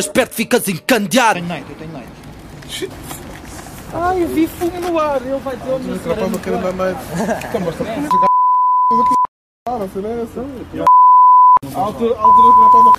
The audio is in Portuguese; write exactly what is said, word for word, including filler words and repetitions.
perto ficas encandeado. Tenho night, eu tenho night. Shit. Ai, eu vi fumo no ar, ele vai dizer onde Rapaz, não quero dar night. Então, basta aqui. Não sei nem essa. A altura, a altura que o rapaz não quer.